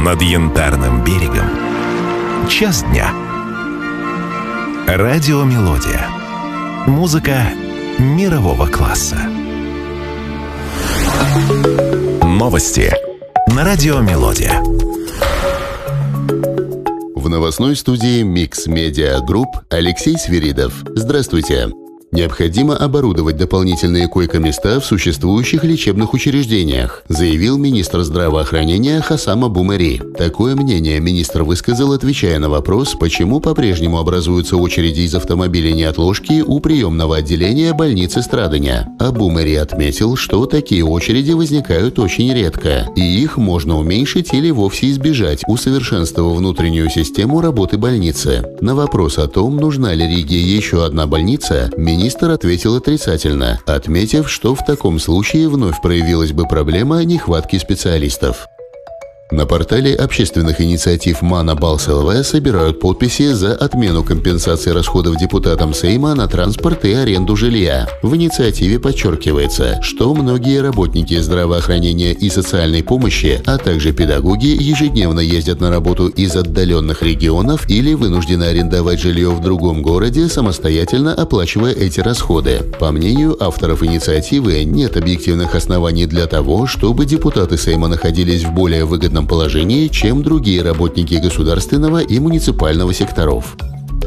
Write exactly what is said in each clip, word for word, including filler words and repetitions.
Над Янтарным берегом. Час дня. Радиомелодия. Музыка мирового класса. Новости на Радиомелодия. В новостной студии Mix Media Group Алексей Свиридов. Здравствуйте. Необходимо оборудовать дополнительные койко-места в существующих лечебных учреждениях, заявил министр здравоохранения Хасам Абу Мари. Такое мнение министр высказал, отвечая на вопрос, почему по-прежнему образуются очереди из автомобилей неотложки у приемного отделения больницы Страдания. Абу Мари отметил, что такие очереди возникают очень редко, и их можно уменьшить или вовсе избежать, усовершенствовав внутреннюю систему работы больницы. На вопрос о том, нужна ли Риге еще одна больница, министр ответил отрицательно, отметив, что в таком случае вновь проявилась бы проблема нехватки специалистов. На портале общественных инициатив Мана Балс ЛВ собирают подписи за отмену компенсации расходов депутатам Сейма на транспорт и аренду жилья. В инициативе подчеркивается, что многие работники здравоохранения и социальной помощи, а также педагоги ежедневно ездят на работу из отдаленных регионов или вынуждены арендовать жилье в другом городе, самостоятельно оплачивая эти расходы. По мнению авторов инициативы, нет объективных оснований для того, чтобы депутаты Сейма находились в более выгодном положении, чем другие работники государственного и муниципального секторов.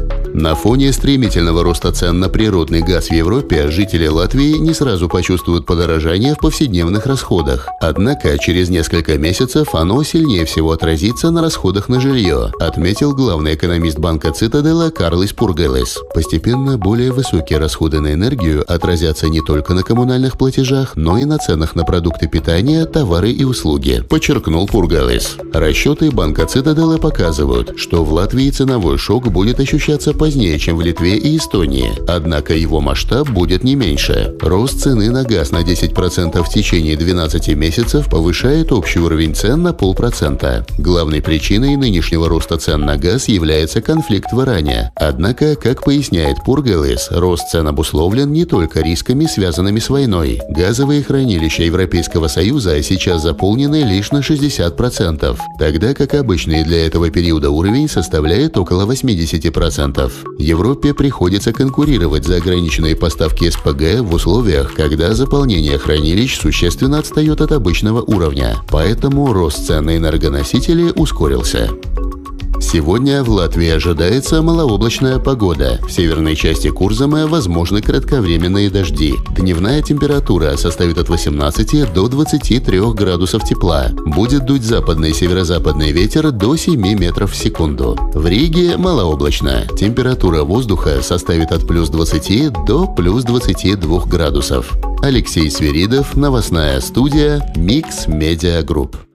На фоне стремительного роста цен на природный газ в Европе жители Латвии не сразу почувствуют подорожание в повседневных расходах. Однако через несколько месяцев оно сильнее всего отразится на расходах на жилье, отметил главный экономист банка Цитадела Карлис Пургелес. Постепенно более высокие расходы на энергию отразятся не только на коммунальных платежах, но и на ценах на продукты питания, товары и услуги, подчеркнул Пургелес. Расчеты банка Цитадела показывают, что в Латвии ценовой шок будет ощущаться позднее, чем в Литве и Эстонии, однако его масштаб будет не меньше. Рост цены на газ на десять процентов в течение двенадцати месяцев повышает общий уровень цен на полпроцента. Главной причиной нынешнего роста цен на газ является конфликт в Иране. Однако, как поясняет Пургелес, рост цен обусловлен не только рисками, связанными с войной. Газовые хранилища Европейского Союза сейчас заполнены лишь на шестьдесят процентов, тогда как обычный для этого периода уровень составляет около восемьдесят процентов. Европе приходится конкурировать за ограниченные поставки СПГ в условиях, когда заполнение хранилищ существенно отстает от обычного уровня, поэтому рост цен на энергоносители ускорился. Сегодня в Латвии ожидается малооблачная погода. В северной части Курзаме возможны кратковременные дожди. Дневная температура составит от восемнадцати до двадцати трёх градусов тепла. Будет дуть западный и северо-западный ветер до семи метров в секунду. В Риге малооблачно. Температура воздуха составит от плюс двадцати до плюс двадцати двух градусов. Алексей Свиридов, новостная студия Mix Media Group.